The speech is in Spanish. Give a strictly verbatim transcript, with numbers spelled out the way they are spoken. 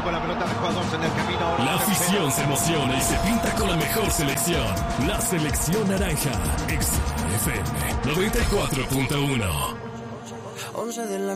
con la pelota de jugadores en el camino. La afición se emociona y se pinta con la mejor selección. La selección naranja. X F M noventa y cuatro punto uno. once de la